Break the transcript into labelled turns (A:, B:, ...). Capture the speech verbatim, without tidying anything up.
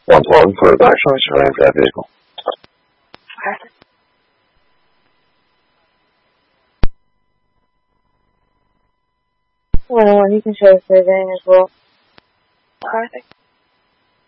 A: Want one for the back choice or for that vehicle?
B: Okay. Well, you can show us surveying as well.
C: Okay.